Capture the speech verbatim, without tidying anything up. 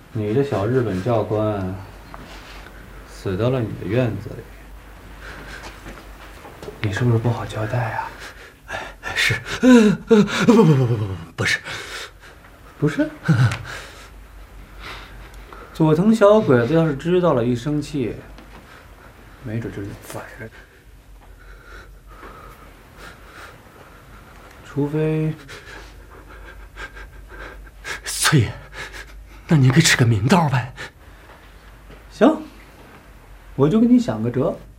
你这小日本教官死到了你的院子里，你是不是不好交代啊？ 哎，是，呃呃，不不不不不不，不是， 不是。佐藤小鬼子要是知道了，一生气，没准就是宰了。除非， 崔爷，那您给指个明道呗？ 行，我就给你想个辙。